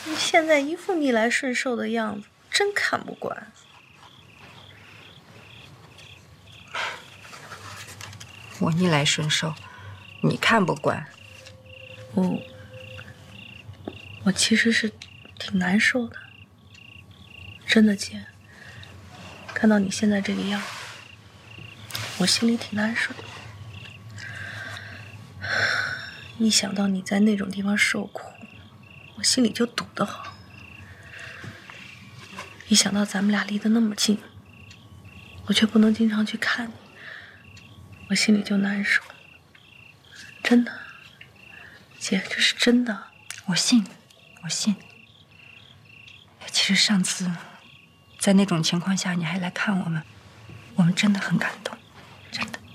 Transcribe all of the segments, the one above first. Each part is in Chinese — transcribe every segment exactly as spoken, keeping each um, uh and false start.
你现在一副逆来顺受的样子，真看不惯。 我逆来顺受，你看不惯。 我我其实是挺难受的，真的姐。看到你现在这个样，我心里挺难受的。一想到你在那种地方受苦，我心里就堵得慌。一想到咱们俩离得那么近，我却不能经常去看你，我心里就难受。真的，姐，这是真的。 我信，我信。其实上次在那种情况下你还来看我们，我们真的很感动，真的。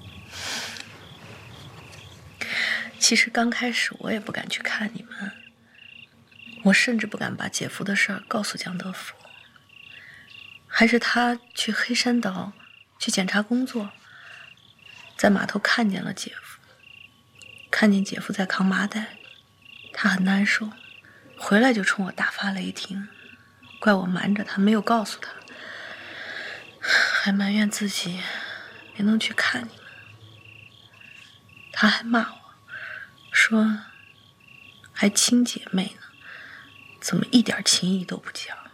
其实刚开始我也不敢去看你们，我甚至不敢把姐夫的事儿告诉江德福。还是他去黑山岛去检查工作，在码头看见了姐夫，看见姐夫在扛麻袋，他很难受，回来就冲我大发雷霆，怪我瞒着他没有告诉他，还埋怨自己没能去看你们。他还骂我说还亲姐妹呢，怎么一点情谊都不讲。